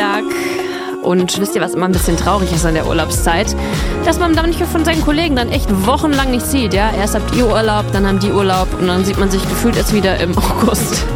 Berg. Und wisst ihr, was immer ein bisschen traurig ist an der Urlaubszeit? Dass man dann nicht von seinen Kollegen dann echt wochenlang nicht sieht, ja? Erst habt ihr Urlaub, dann haben die Urlaub und dann sieht man sich gefühlt erst wieder im August.